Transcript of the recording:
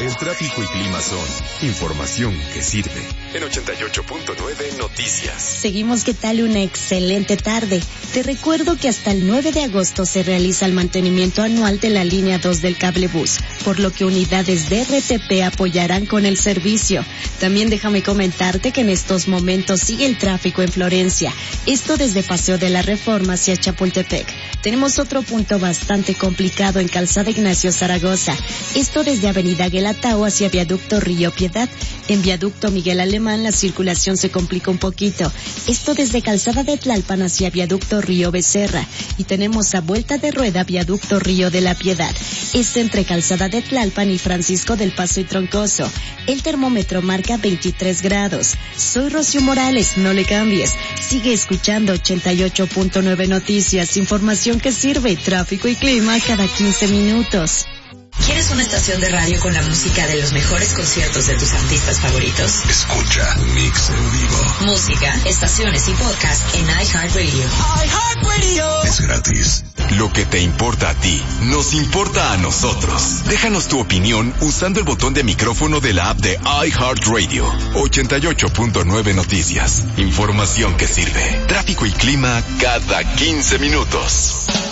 El tráfico y clima son información que sirve. En 88.9 Noticias. Seguimos, ¿qué tal? Una excelente tarde. Te recuerdo que hasta el 9 de agosto se realiza el mantenimiento anual de la línea 2 del cablebús, por lo que unidades de RTP apoyarán con el servicio. También déjame comentarte que en estos momentos sigue el tráfico en Florencia. Esto desde Paseo de la Reforma hacia Chapultepec. Tenemos otro punto bastante complicado en Calzada Ignacio Zaragoza. Esto desde Avenida Guelatao hacia Viaducto Río Piedad. En Viaducto Miguel Alemán la circulación se complica un poquito. Esto desde Calzada de Tlalpan hacia Viaducto Río Becerra. Y tenemos a vuelta de rueda Viaducto Río de la Piedad. Es entre Calzada de Tlalpan y Francisco del Paso y Troncoso. El termómetro marca 23 grados. Soy Rocío Morales, no le cambies. Sigue escuchando 88.9 Noticias, información que sirve, tráfico y clima cada 15 minutos. ¿Quieres una estación de radio con la música de los mejores conciertos de tus artistas favoritos? Escucha Mix en vivo. Música, estaciones y podcast en iHeartRadio. iHeartRadio. Es gratis. Lo que te importa a ti, nos importa a nosotros. Déjanos tu opinión usando el botón de micrófono de la app de iHeartRadio. 88.9 Noticias. Información que sirve. Tráfico y clima cada 15 minutos.